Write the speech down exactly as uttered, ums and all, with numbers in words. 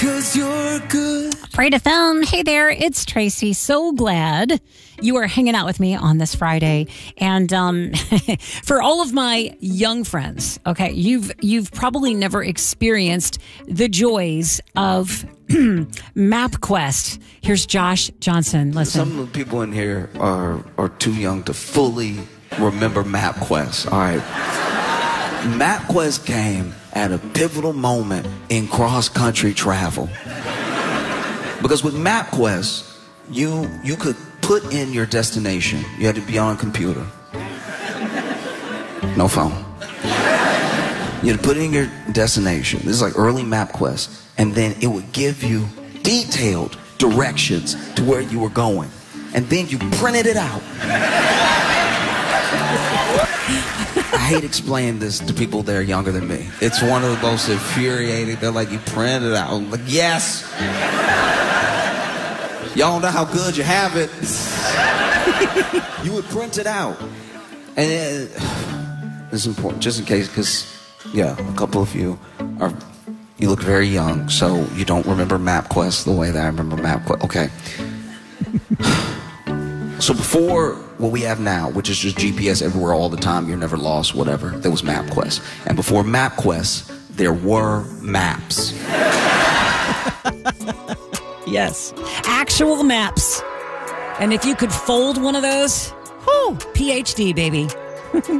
'cause you're good. Afraid F M. Hey there, it's Tracy. So glad you are hanging out with me on this Friday. And um, for all of my young friends, okay, you've you've probably never experienced the joys of MapQuest. Here's Josh Johnson. Listen. Some of the people in here are are too young to fully remember MapQuest. All right. MapQuest came at a pivotal moment in cross-country travel. Because with MapQuest, you you could put in your destination. You had to be on a computer. No phone. You had to put in your destination. This is like early MapQuest. And then it would give you detailed directions to where you were going. And then you printed it out. I hate explaining this to people that are younger than me. It's one of the most infuriating. They're like, you printed it out. I'm like, yes. Y'all don't know how good you have it. You would print it out. And it, it's important, just in case, because, yeah, a couple of you are, you look very young, so you don't remember MapQuest the way that I remember MapQuest. Okay. So before what we have now, which is just G P S everywhere all the time, you're never lost, whatever, there was MapQuest. And before MapQuest, there were maps. Yes, actual maps. And if you could fold one of those, whoo, P H D, baby.